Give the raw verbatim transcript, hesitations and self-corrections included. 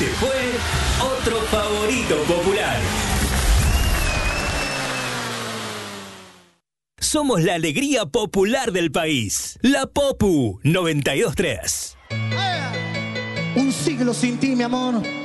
Este fue otro favorito popular. Somos la alegría popular del país. La Popu noventa y dos punto tres. Un siglo sin ti, mi amor.